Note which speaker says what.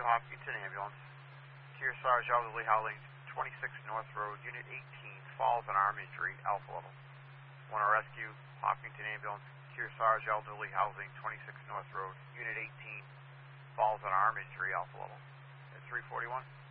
Speaker 1: Hopkinton Ambulance. Kearsarge Elderly Housing, 26 North Road, Unit 18, falls and arm injury, alpha level. Want to rescue, Hopkinton Ambulance, Kearsarge Elderly Housing, 26 North Road, Unit 18, falls and arm injury, alpha level. At 341.